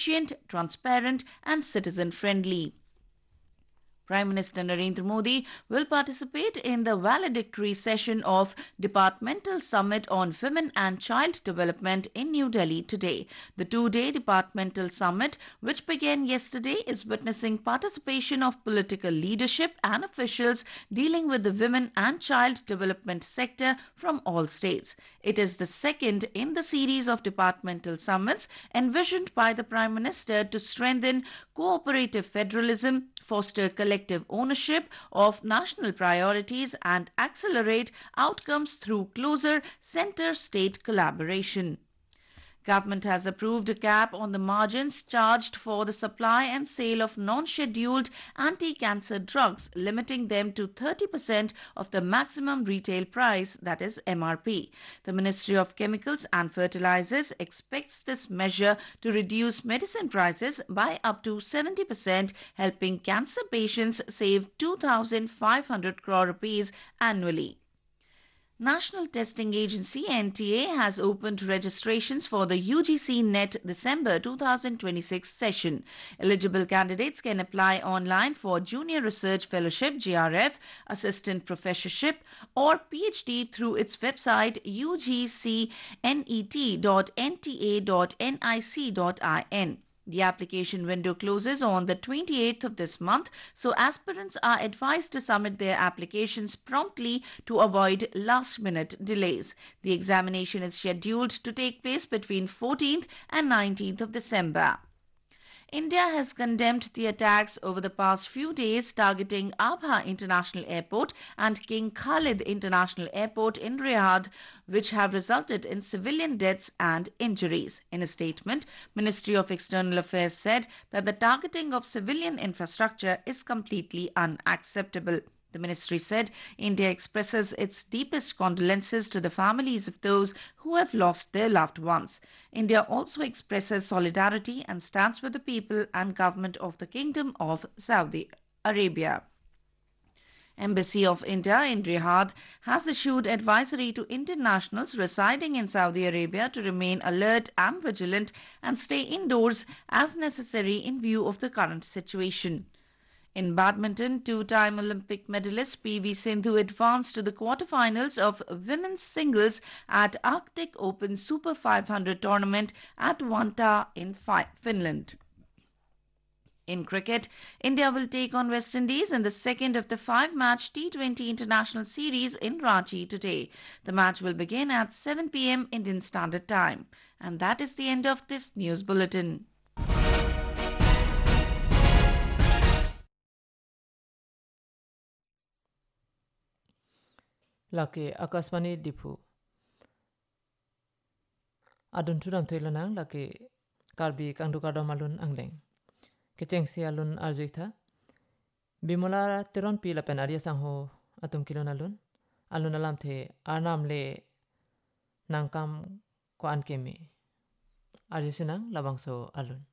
transparent, and citizen-friendly. Prime Minister Narendra Modi will participate in the valedictory session of Departmental Summit on Women and Child Development in New Delhi today. The two-day Departmental Summit, which began yesterday, is witnessing participation of political leadership and officials dealing with the women and child development sector from all states. It is the second in the series of departmental summits envisioned by the Prime Minister to strengthen cooperative federalism, foster collective ownership of national priorities, and accelerate outcomes through closer center-state collaboration. Government has approved a cap on the margins charged for the supply and sale of non-scheduled anti-cancer drugs, limiting them to 30% of the maximum retail price, that is MRP. The Ministry of Chemicals and Fertilizers expects this measure to reduce medicine prices by up to 70%, helping cancer patients save 2,500 crore rupees annually. National Testing Agency (NTA) has opened registrations for the UGC NET December 2026 session. Eligible candidates can apply online for Junior Research Fellowship (JRF), Assistant Professorship, or PhD through its website ugcnet.nta.nic.in. The application window closes on the 28th of this month, so aspirants are advised to submit their applications promptly to avoid last-minute delays. The examination is scheduled to take place between 14th and 19th of December. India has condemned the attacks over the past few days targeting Abha International Airport and King Khalid International Airport in Riyadh, which have resulted in civilian deaths and injuries. In a statement, Ministry of External Affairs said that the targeting of civilian infrastructure is completely unacceptable. The ministry said India expresses its deepest condolences to the families of those who have lost their loved ones. India also expresses solidarity and stands with the people and government of the Kingdom of Saudi Arabia. Embassy of India in Riyadh has issued advisory to Indian nationals residing in Saudi Arabia to remain alert and vigilant and stay indoors as necessary in view of the current situation. In badminton, two-time Olympic medalist PV Sindhu advanced to the quarterfinals of women's singles at Arctic Open Super 500 tournament at Vantaa in Finland. In cricket, India will take on West Indies in the second of the five-match T20 International Series in Ranchi today. The match will begin at 7 p.m. Indian Standard Time. And that is the end of this news bulletin. Laki akasmani dipu adun tudam thuilanang laki karbi kangdukado malun angleng keceng si alun arjitha bimola teron pila pen arya sangho atum kilon alun alam the arnam le nangkam ko ankemi arjisinang labangso alun